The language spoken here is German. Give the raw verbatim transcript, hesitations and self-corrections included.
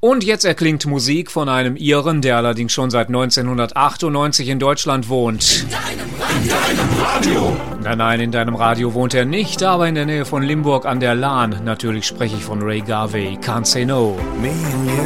Und jetzt erklingt Musik von einem Iren, der allerdings schon seit neunzehnhundertachtundneunzig in Deutschland wohnt. In deinem, in deinem Radio! Nein, nein, in deinem Radio wohnt er nicht, aber in der Nähe von Limburg an der Lahn. Natürlich spreche ich von Ray Garvey, Can't Say No. Me and you.